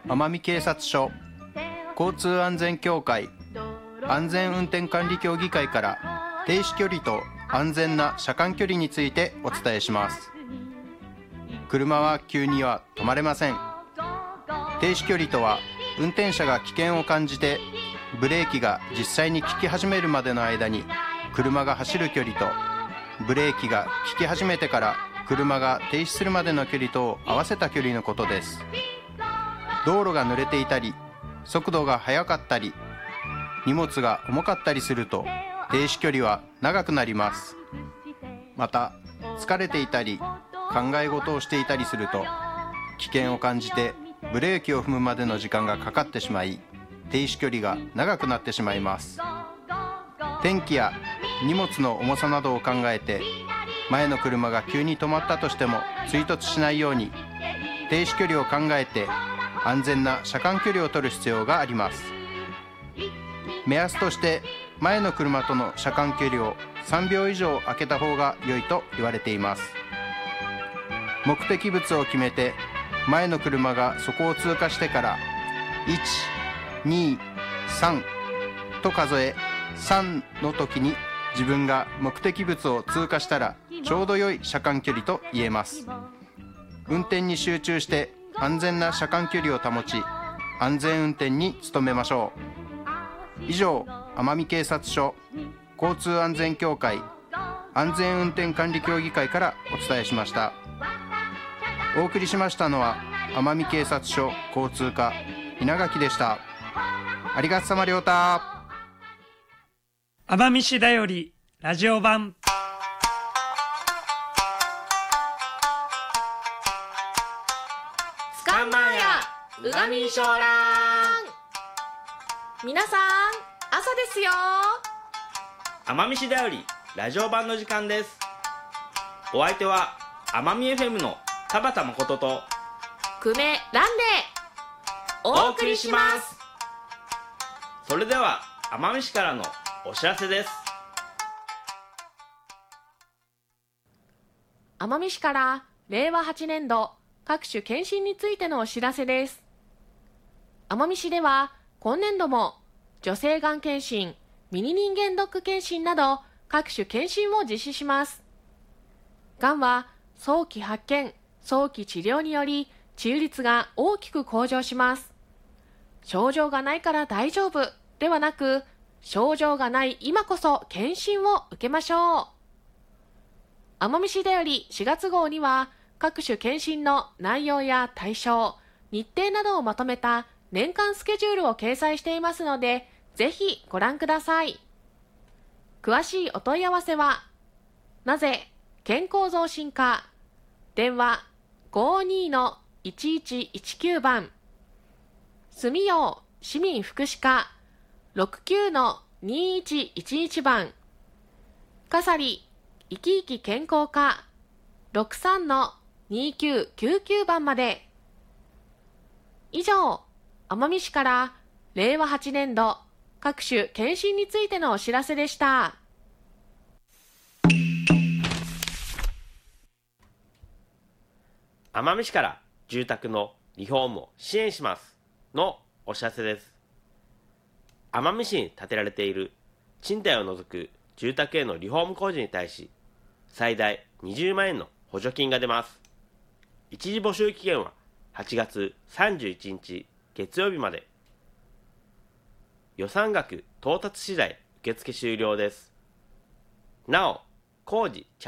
奄美警察署交通安全協会安全運転管理協議会から停止距離と安全な車間距離についてお伝えします。車は急には止まれません。停止距離とは運転者が危険を感じてブレーキが実際に効き始めるまでの間に車が走る距離と、ブレーキが効き始めてから車が停止するまでの距離とを合わせた距離のことです。道路が濡れていたり速度が速かったり荷物が重かったりすると停止距離は長くなります。また疲れていたり考え事をしていたりすると危険を感じてブレーキを踏むまでの時間がかかってしまい、停止距離が長くなってしまいます。天気や荷物の重さなどを考えて前の車が急に止まったとしても追突しないように停止距離を考えて安全な車間距離を取る必要があります。目安として前の車との車間距離を3秒以上空けた方が良いと言われています。目的物を決めて前の車がそこを通過してから1、2、3と数え、3の時に自分が目的物を通過したらちょうど良い車間距離と言えます。運転に集中して安全な車間距離を保ち、安全運転に努めましょう。以上、奄美警察署交通安全協会安全運転管理協議会からお伝えしました。お送りしましたのは奄美警察署交通課稲垣でした。ありがとさまりょうた。 奄美市だよりラジオ版。 つかまやうがみしょうらん。皆さん朝ですよ。 奄美市だよりラジオ版の時間です。お相手は奄美 FM の田畑誠と久米蘭でお送りします。 それでは奄美市からのお知らせです。 奄美市から令和8年度各種検診についてのお知らせです。奄美市では今年度も女性がん検診、ミニ人間ドック検診など各種検診を実施します。がんは早期発見、早期治療により治癒率が大きく向上します。症状がないから大丈夫ではなく、症状がない今こそ検診を受けましょう。奄美市だより4月号には各種検診の内容や対象、日程などをまとめた年間スケジュールを掲載していますので、ぜひご覧ください。詳しいお問い合わせは、なぜ健康増進課、電話 52-1119 番、住用市民福祉課 69-2111 番、笠利いきいき健康課 63-2999 番まで。以上、奄美市から令和8年度各種検診についてのお知らせでした。 奄美市から住宅のリフォームを支援しますのお知らせです。奄美市に建てられている賃貸を除く住宅へのリフォーム工事に対し最大20万円の補助金が出ます。一時募集期限は8月31日月曜日まで。予算額到達次第受付終了です。なお、工事着